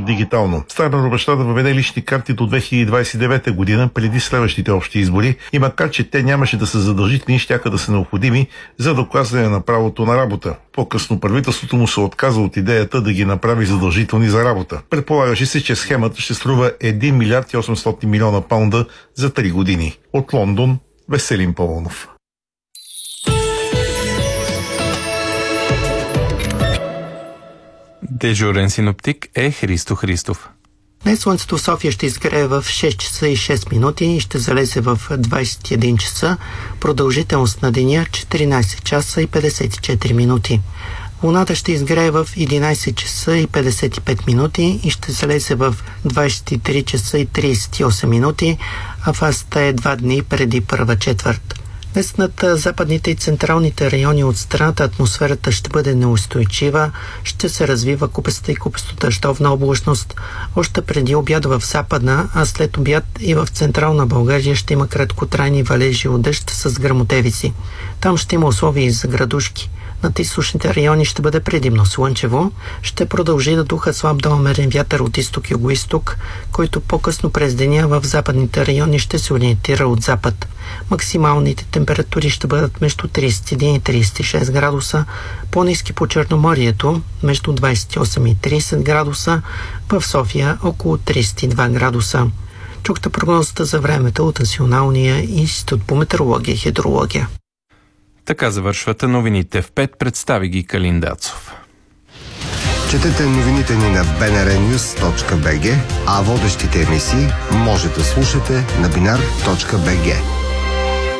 дигитално. Стайбър обеща да въведе лични карти до 2029 година, преди следващите общи избори, и макар че те нямаше да са задължителни, щяха да са необходими за доказване на правото на работа. По-късно правителството му се отказа от идеята да ги направи задължителни за работа. Предполагаше се, че схемата ще струва 1 милиард и 800 милиона паунда за 3 години. От Лондон, Веселин Павлов. Дежурен синоптик е Христо Христов. Днес слънцето в София ще изгрее в 6 часа и 6 минути и ще залезе в 21 часа. Продължителност на деня 14 часа и 54 минути. Луната ще изгрее в 11 часа и 55 минути и ще залезе в 23 часа и 38 минути, а фазата е 2 дни преди първа четвърт. Днес над западните и централните райони от страната атмосферата ще бъде неустойчива, ще се развива купеста и купесто-дъждовна облачност. Още преди обяд в западна, а след обяд и в централна България ще има краткотрайни валежи от дъжд с гръмотевици. Там ще има условия и за градушки. Над източните райони ще бъде предимно слънчево, ще продължи да духа слаб до умерен вятър от изток-югоизток, който по-късно през деня в западните райони ще се ориентира от запад. Максималните температури ще бъдат между 31 и 36 градуса, по-ниски по Черноморието между 28 и 30 градуса, в София около 32 градуса. Чухте прогнозата за времето от Националния институт по метеорология и хидрология. Така завършват новините в 5, представи ги Калин Дацов. Четете новините ни на bnrnews.bg, а водещите емисии може да слушате на binar.bg.